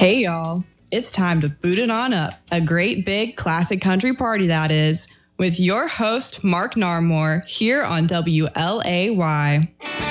Hey y'all, it's time to boot it on up. A great big classic country party that is, with your host Mark Narmore here on WLAY.